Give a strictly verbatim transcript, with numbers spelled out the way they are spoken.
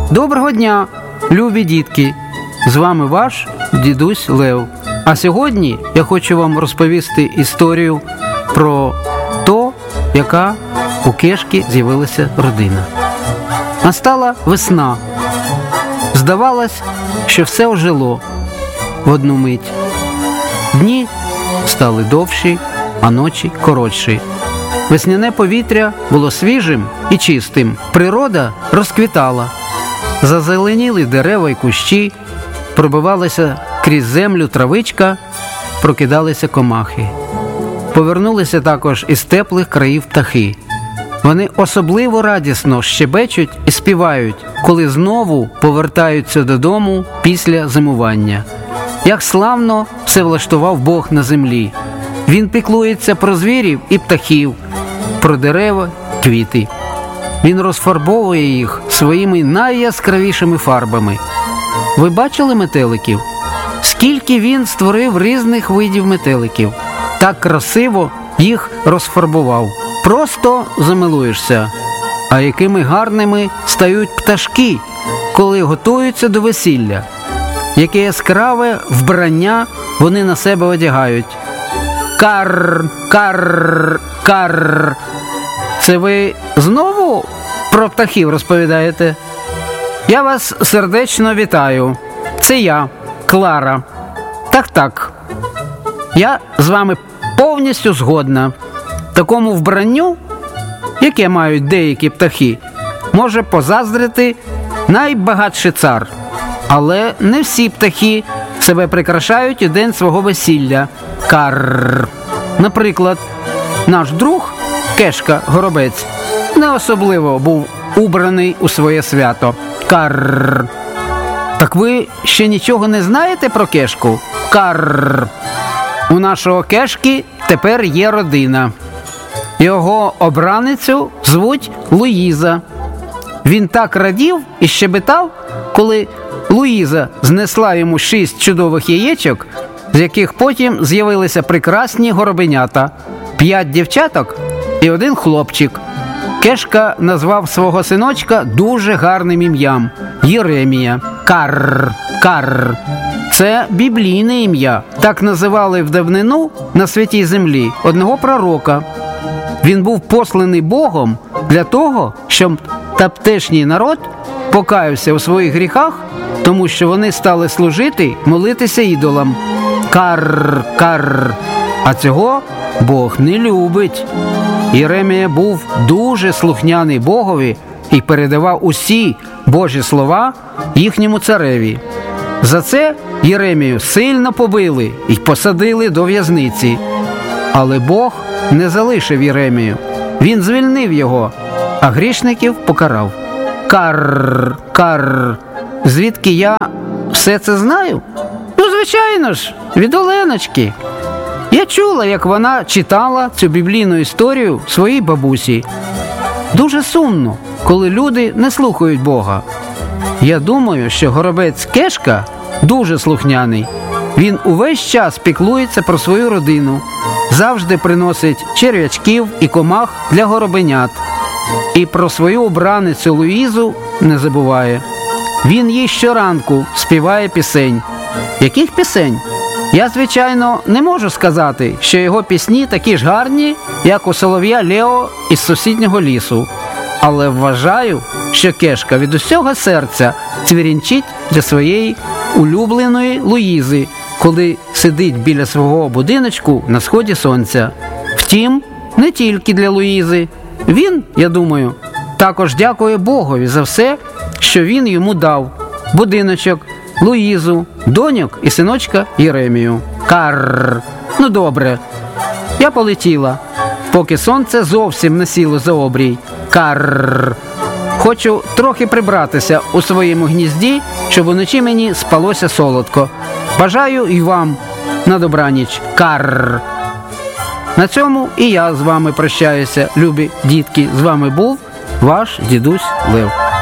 Доброго дня, любі дітки! З вами ваш дідусь Лев. А сьогодні я хочу вам розповісти історію про то, яка у Кешки з'явилася родина. Настала весна. Здавалось, що все ожило в одну мить. Дні стали довші, а ночі коротші. Весняне повітря було свіжим і чистим. Природа розквітала. Зазеленіли дерева й кущі, пробивалася крізь землю травичка, прокидалися комахи. Повернулися також із теплих країв птахи. Вони особливо радісно щебечуть і співають, коли знову повертаються додому після зимування. Як славно все влаштував Бог на землі. Він піклується про звірів і птахів, про дерева, квіти. Він розфарбовує їх своїми найяскравішими фарбами. Ви бачили метеликів? Скільки він створив різних видів метеликів. Так красиво їх розфарбував. Просто замилуєшся. А якими гарними стають пташки, коли готуються до весілля. Яке яскраве вбрання вони на себе одягають. Карр, карр, карр. Це ви знову про птахів розповідаєте? Я вас сердечно вітаю. Це я, Клара. Так-так. Я з вами повністю згодна. Такому вбранню, яке мають деякі птахи, може позаздрити найбагатший цар. Але не всі птахи себе прикрашають у день свого весілля. Карр. Наприклад, наш друг Кешка Горобець не особливо був убраний у своє свято. Карр. Так ви ще нічого не знаєте про Кешку? Карр. У нашого Кешки тепер є родина. Його обраницю звуть Луїза. Він так радів і щебетав, коли Луїза знесла йому шість чудових яєчок, з яких потім з'явилися прекрасні горобенята, п'ять дівчаток і один хлопчик. Кешка назвав свого синочка дуже гарним ім'ям – Єремія. Карр, карр. Це біблійне ім'я. Так називали в давнину на святій землі одного пророка. Він був посланий Богом для того, щоб тамтешній народ покаявся у своїх гріхах, тому що вони стали служити, молитися ідолам. Карр, карр. А цього Бог не любить. Єремія був дуже слухняний Богові і передавав усі Божі слова їхньому цареві. За це Єремію сильно побили і посадили до в'язниці. Але Бог не залишив Єремію. Він звільнив його, а грішників покарав. Карр, карр. Звідки я все це знаю? Ну, звичайно ж, від Оленочки. Я чула, як вона читала цю біблійну історію своїй бабусі. Дуже сумно, коли люди не слухають Бога. Я думаю, що горобець Кешка дуже слухняний. Він увесь час піклується про свою родину, завжди приносить черв'ячків і комах для горобенят. І про свою обраницю Луїзу не забуває. Він їй щоранку співає пісень. Яких пісень? Я, звичайно, не можу сказати, що його пісні такі ж гарні, як у солов'я Лео із сусіднього лісу. Але вважаю, що Кешка від усього серця цвірінчить для своєї улюбленої Луїзи, коли сидить біля свого будиночку на сході сонця. Втім, не тільки для Луїзи. Він, я думаю, також дякує Богові за все, що він йому дав. Будиночок, Луїзу, доньок і синочка Єремію. Карр. Ну добре. Я полетіла, поки сонце зовсім не сіло за обрій. Карр. Хочу трохи прибратися у своєму гнізді, щоб уночі мені спалося солодко. Бажаю і вам на добраніч. Карр. На цьому і я з вами прощаюся, любі дітки. З вами був ваш дідусь Лев.